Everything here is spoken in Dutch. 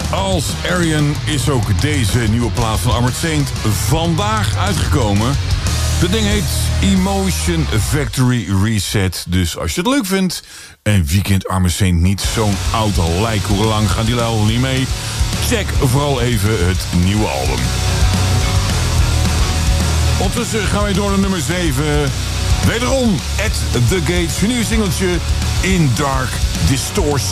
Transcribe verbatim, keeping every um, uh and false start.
als Arian is ook deze nieuwe plaat van Armored Saint vandaag uitgekomen. Het ding heet Emotion Factory Reset. Dus als je het leuk vindt en wie kent Armored Saint niet, zo'n oud al lijk, hoe lang gaan die lui al niet mee? Check vooral even het nieuwe album. Ondertussen gaan wij door naar nummer zeven. Wederom At The Gates, hun nieuwe singeltje In Dark Distortion.